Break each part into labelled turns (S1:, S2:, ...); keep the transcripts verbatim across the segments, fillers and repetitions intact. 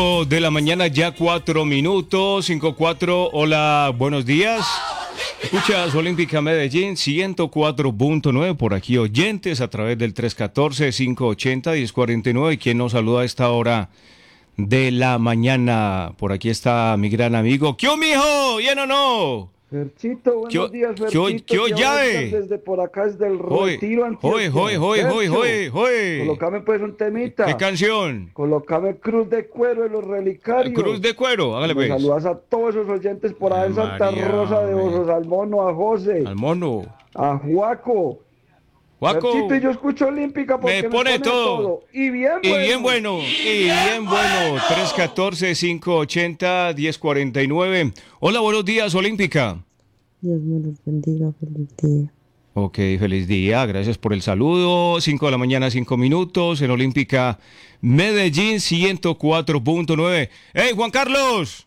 S1: De la mañana ya cuatro minutos, cinco cuatro. Hola, buenos días. Escuchas Olímpica Medellín ciento cuatro punto nueve por aquí oyentes a través del tres uno cuatro, cinco ocho cero, uno cero cuatro nueve. ¿Quién nos saluda a esta hora de la mañana? Por aquí está mi gran amigo. ¿Qué, mijo? ¿Bien o no?
S2: Ferchito, buenos
S1: ¿Qué,
S2: días,
S1: ¿qué,
S2: Ferchito.
S1: ¿qué, ¿Qué llave?
S2: Desde por acá, desde el
S1: Hoy,
S2: Retiro Antioquia.
S1: hoy, hoy, hoy, hoy, hoy.
S2: Colócame pues un temita.
S1: ¿Qué canción?
S2: Colócame Cruz de Cuero de los Relicarios.
S1: Cruz de Cuero, hágale
S2: Me
S1: pues.
S2: saludas a todos esos oyentes por ahí en Santa
S1: María,
S2: Rosa de
S1: hombre.
S2: Osos, al Mono, a José,
S1: Al mono.
S2: a Juaco.
S1: Juaco.
S2: Ferchito, y yo escucho Olímpica porque
S1: Me pone todo.
S2: todo. Y bien
S1: Y
S2: bueno.
S1: bien bueno, y bien bueno. tres uno cuatro, cinco ocho cero, uno cero cuatro nueve. Hola, buenos días, Olímpica.
S3: Dios me los bendiga, feliz día.
S1: Ok, feliz día, gracias por el saludo. cinco de la mañana, cinco minutos, en Olímpica Medellín ciento cuatro punto nueve. ¡Hey, Juan Carlos!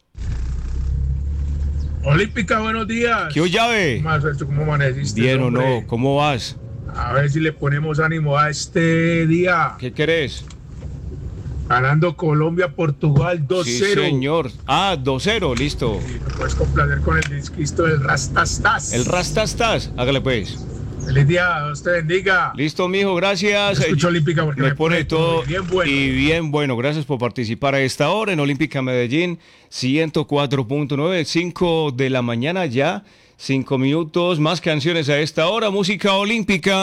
S4: Olímpica, buenos días.
S1: ¿Qué llave?
S4: ¿Cómo, has hecho? ¿Cómo amaneciste,
S1: Bien o
S4: hombre?
S1: no, ¿cómo vas?
S4: A ver si le ponemos ánimo a este día.
S1: ¿Qué querés?
S4: Ganando Colombia, Portugal dos cero.
S1: Sí, señor. Ah, dos cero, listo.
S4: Y me puedes complacer con el disquito del Rastastas.
S1: El Rastastas, hágale pues.
S4: Feliz día, Dios te bendiga.
S1: Listo, mijo, gracias.
S4: Escucho Olímpica porque
S1: me,
S4: me
S1: pone
S4: pone
S1: todo
S4: todo y bien bueno.
S1: y bien bueno. Gracias por participar a esta hora en Olímpica Medellín ciento cuatro punto nueve, cinco de la mañana ya, cinco minutos, más canciones a esta hora, música olímpica.